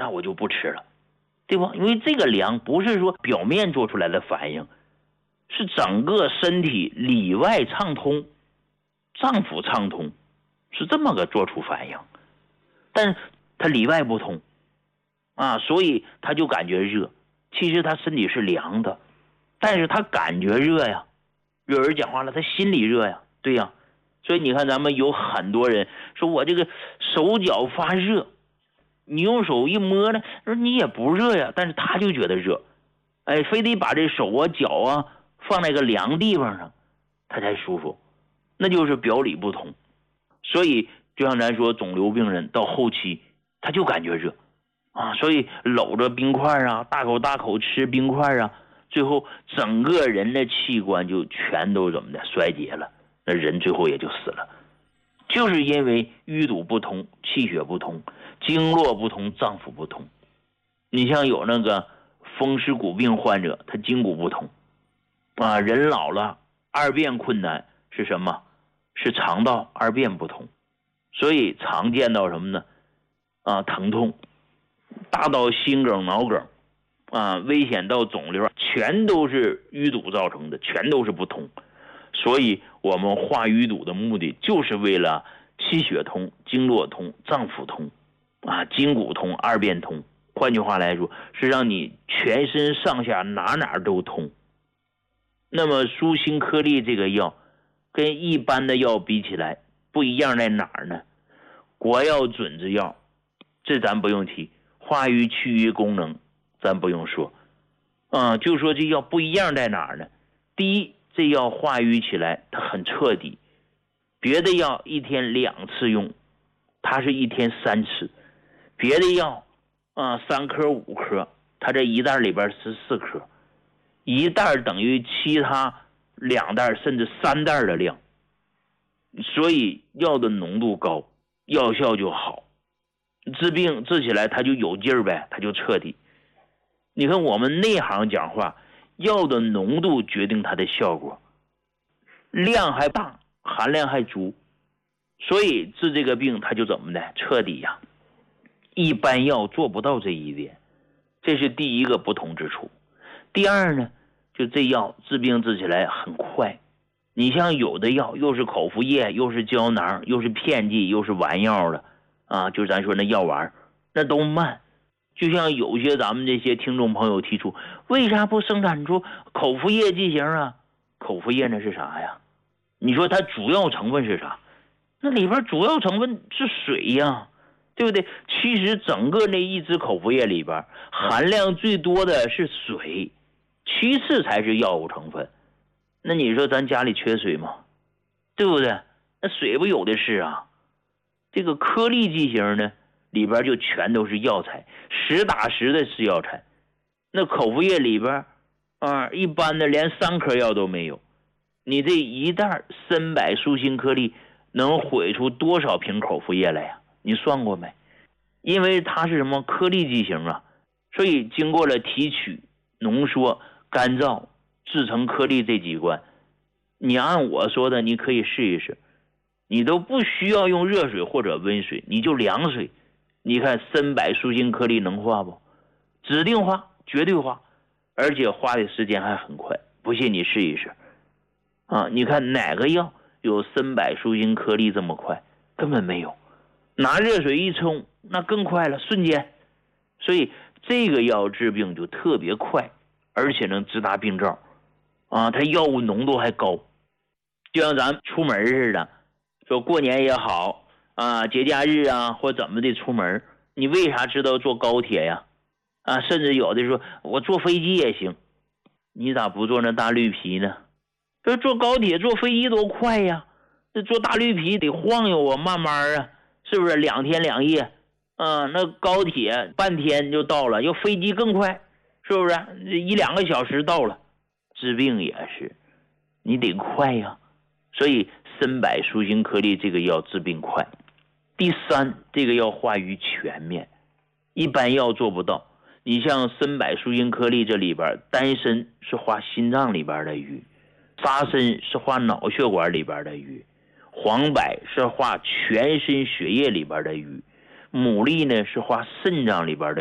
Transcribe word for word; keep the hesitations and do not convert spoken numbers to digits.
那我就不吃了，对吧？因为这个凉不是说表面做出来的反应，是整个身体里外畅通，脏腑畅通，是这么个做出反应。但是他里外不通啊，所以他就感觉热，其实他身体是凉的，但是他感觉热呀。有人讲话了，他心里热呀，对呀。所以你看咱们有很多人说我这个手脚发热，你用手一摸呢，说你也不热呀，但是他就觉得热，哎，非得把这手啊脚啊放在个凉地方上他才舒服，那就是表里不同。所以就像咱说肿瘤病人到后期他就感觉热啊，所以搂着冰块啊，大口大口吃冰块啊，最后整个人的器官就全都怎么的衰竭了，那人最后也就死了。就是因为淤堵不通，气血不通，经络不通，脏腑不通。你像有那个风湿骨病患者，他筋骨不通啊，人老了二便困难是什么？是肠道二便不通，所以常见到什么呢？啊，疼痛，大到心梗、脑梗啊，危险到肿瘤，全都是淤堵造成的，全都是不通。所以我们化淤堵的目的就是为了气血通、经络通、脏腑通啊，筋骨通、二便通。换句话来说，是让你全身上下哪哪都通。那么舒心颗粒这个药跟一般的药比起来不一样在哪儿呢？国药准子药这咱不用提，化瘀去瘀功能咱不用说啊，就说这药不一样在哪儿呢？第一，这药化瘀起来它很彻底，别的药一天两次用，它是一天三次。别的药啊，三颗五颗，它这一袋里边十四颗，一袋等于其他两袋甚至三袋的量，所以药的浓度高，药效就好，治病治起来它就有劲儿呗，它就彻底。你看我们内行讲话，药的浓度决定它的效果，量还大，含量还足，所以治这个病它就怎么的彻底呀。一般药做不到这一点，这是第一个不同之处。第二呢，就这药治病治起来很快。你像有的药又是口服液，又是胶囊，又是片剂，又是丸药的啊，就咱说那药丸，那都慢。就像有些咱们这些听众朋友提出，为啥不生产出口服液剂型啊？口服液那是啥呀？你说它主要成分是啥？那里边主要成分是水呀，对不对？其实整个那一支口服液里边含量最多的是水，其次才是药物成分。那你说咱家里缺水吗？对不对？那水不有的是啊。这个颗粒剂型呢，里边就全都是药材，实打实的是药材。那口服液里边啊，一般的连三颗药都没有。你这一袋参柏舒心颗粒能毁出多少瓶口服液来呀？你算过没？因为它是什么颗粒剂型啊，所以经过了提取、浓缩、干燥、制成颗粒这几关，你按我说的你可以试一试，你都不需要用热水或者温水，你就凉水，你看参柏舒心颗粒能化不？指定化，绝对化，而且花的时间还很快，不信你试一试啊！你看哪个药有参柏舒心颗粒这么快？根本没有。拿热水一冲，那更快了，瞬间。所以这个药治病就特别快，而且能直达病灶啊！它药物浓度还高，就像咱出门似的，说过年也好啊，节假日啊，或怎么的出门，你为啥知道坐高铁呀？啊，甚至有的说我坐飞机也行，你咋不坐那大绿皮呢？这坐高铁坐飞机多快呀，这坐大绿皮得晃悠啊，慢慢啊，是不是两天两夜啊？那高铁半天就到了，要飞机更快，是不是一两个小时到了？治病也是你得快呀，所以参柏舒心颗粒这个药治病快。第三，这个药化瘀全面，一般药做不到。你像参柏舒心颗粒这里边，丹参是化心脏里边的瘀，沙参是化脑血管里边的瘀，黄柏是化全身血液里边的瘀，牡蛎呢是化肾脏里边的